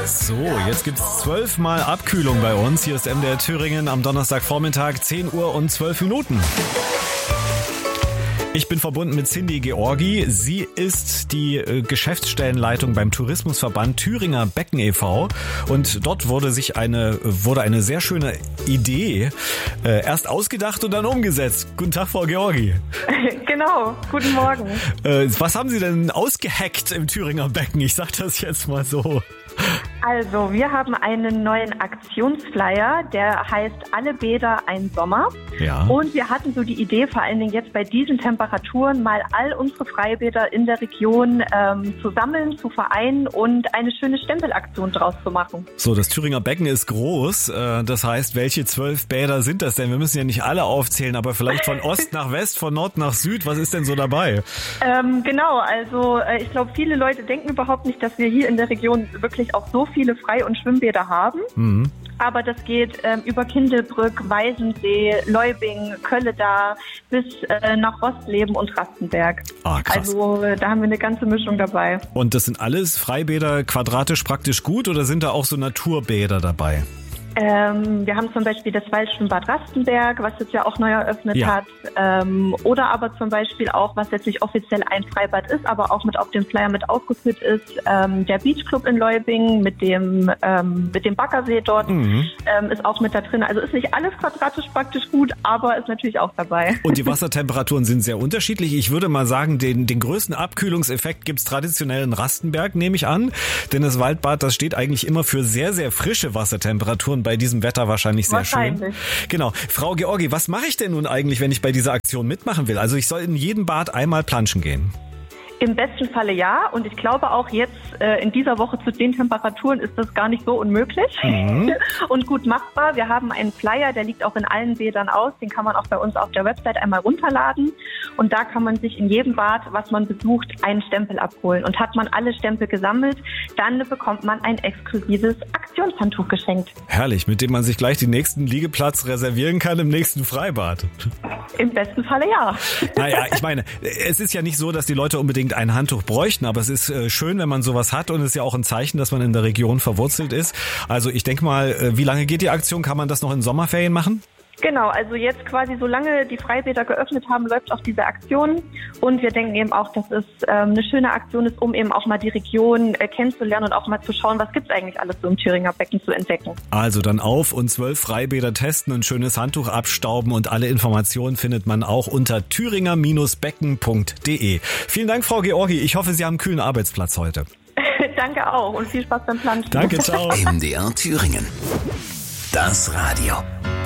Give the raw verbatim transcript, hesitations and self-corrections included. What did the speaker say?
So, jetzt gibt's zwölfmal Abkühlung bei uns. Hier ist M D R Thüringen am Donnerstagvormittag, zehn Uhr und zwölf Minuten. Ich bin verbunden mit Cindy Georgi. Sie ist die äh, Geschäftsstellenleitung beim Tourismusverband Thüringer Becken e V und dort wurde sich eine wurde eine sehr schöne Idee äh, erst ausgedacht und dann umgesetzt. Guten Tag, Frau Georgi. Genau, guten Morgen. Äh, was haben Sie denn ausgehackt im Thüringer Becken? Ich sag das jetzt mal so. Also, wir haben einen neuen Aktionsflyer, der heißt Alle Bäder ein Sommer. Ja. Und wir hatten so die Idee, vor allen Dingen jetzt bei diesen Temperaturen, mal all unsere Freibäder in der Region ähm, zu sammeln, zu vereinen und eine schöne Stempelaktion draus zu machen. So, das Thüringer Becken ist groß. Äh, das heißt, welche zwölf Bäder sind das denn? Wir müssen ja nicht alle aufzählen, aber vielleicht von Ost nach West, von Nord nach Süd. Was ist denn so dabei? Ähm, genau, also äh, ich glaube, viele Leute denken überhaupt nicht, dass wir hier in der Region wirklich auch so viele Frei- und Schwimmbäder haben. Mhm. Aber das geht ähm, über Kindelbrück, Weißensee, Leubing, Kölleda bis äh, nach Rostleben und Rastenberg. Ah, krass. Also äh, da haben wir eine ganze Mischung dabei. Und das sind alles Freibäder quadratisch praktisch gut oder sind da auch so Naturbäder dabei? Ähm, wir haben zum Beispiel das Waldschwimmbad Rastenberg, was jetzt ja auch neu eröffnet ja. hat. Ähm, oder aber zum Beispiel auch, was jetzt nicht offiziell ein Freibad ist, aber auch mit auf dem Flyer mit aufgeführt ist, ähm, der Beachclub in Leubing mit dem ähm, mit dem Baggersee dort mhm. ähm, ist auch mit da drin. Also ist nicht alles quadratisch praktisch gut, aber ist natürlich auch dabei. Und die Wassertemperaturen sind sehr unterschiedlich. Ich würde mal sagen, den, den größten Abkühlungseffekt gibt's traditionell in Rastenberg, nehme ich an. Denn das Waldbad, das steht eigentlich immer für sehr, sehr frische Wassertemperaturen. Bei diesem Wetter wahrscheinlich sehr wahrscheinlich. schön. Genau. Frau Georgi, was mache ich denn nun eigentlich, wenn ich bei dieser Aktion mitmachen will? Also ich soll in jedem Bad einmal planschen gehen. Im besten Falle ja. Und ich glaube auch jetzt äh, in dieser Woche zu den Temperaturen ist das gar nicht so unmöglich mhm. und gut machbar. Wir haben einen Flyer, der liegt auch in allen Bädern aus. Den kann man auch bei uns auf der Website einmal runterladen. Und da kann man sich in jedem Bad, was man besucht, einen Stempel abholen. Und hat man alle Stempel gesammelt, dann bekommt man ein exklusives Aktionshandtuch geschenkt. Herrlich, mit dem man sich gleich den nächsten Liegeplatz reservieren kann im nächsten Freibad. Im besten Falle ja. Naja, ich meine, es ist ja nicht so, dass die Leute unbedingt ein Handtuch bräuchten, aber es ist äh, schön, wenn man sowas hat und es ist ja auch ein Zeichen, dass man in der Region verwurzelt ist. Also ich denke mal, äh, wie lange geht die Aktion? Kann man das noch in Sommerferien machen? Genau, also jetzt quasi solange die Freibäder geöffnet haben, läuft auch diese Aktion und wir denken eben auch, dass es ähm, eine schöne Aktion ist, um eben auch mal die Region äh, kennenzulernen und auch mal zu schauen, was gibt's eigentlich alles so im Thüringer Becken zu entdecken. Also dann auf und zwölf Freibäder testen, ein schönes Handtuch abstauben und alle Informationen findet man auch unter thüringer Becken punkt de. Vielen Dank, Frau Georgi. Ich hoffe, Sie haben einen kühlen Arbeitsplatz heute. Danke auch und viel Spaß beim Planschen. Danke, ciao. M D R Thüringen. Das Radio.